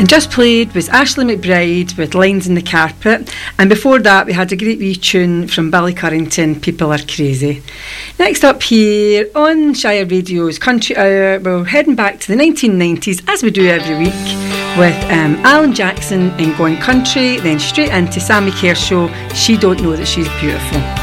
And just played was Ashley McBride with Lines in the Carpet, and before that we had a great wee tune from Billy Currington, People Are Crazy. Next up here on Shire Radio's Country Hour, we're heading back to the 1990s as we do every week with Alan Jackson in Going Country, then straight into Sammy Kershaw, She Don't Know That She's Beautiful.